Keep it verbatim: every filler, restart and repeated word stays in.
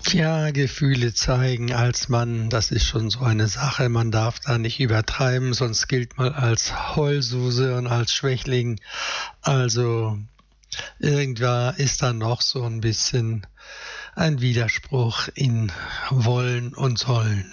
Ja, Gefühle zeigen als Mann, das ist schon so eine Sache. Man darf da nicht übertreiben, sonst gilt man als Heulsuse und als Schwächling. Also irgendwann ist da noch so ein bisschen ein Widerspruch in Wollen und Sollen.